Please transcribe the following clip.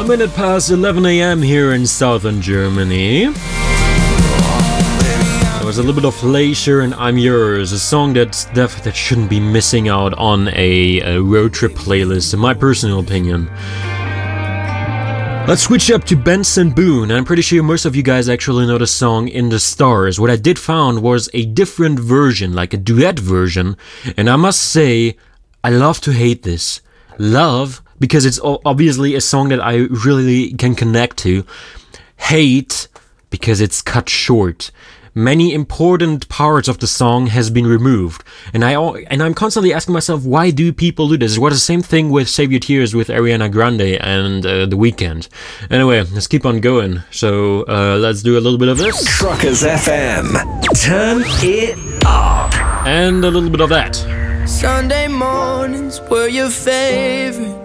minute past 11 a.m. here in southern Germany. There was a little bit of Leisure and I'm Yours, a song that shouldn't be missing out on a road trip playlist, in my personal opinion. Let's switch up to Benson Boone. I'm pretty sure most of you guys actually know the song In the Stars. What I did found was a different version, like a duet version, and I must say, I love to hate this. Love, because it's obviously a song that I really can connect to. Hate, because it's cut short. Many important parts of the song has been removed, and I'm constantly asking myself, why do people do this? It was the same thing with Save Your Tears with Ariana Grande and The Weeknd. Anyway, let's keep on going. So let's do a little bit of this. Truckers FM, turn it up, and a little bit of that. Sunday mornings were your favorite.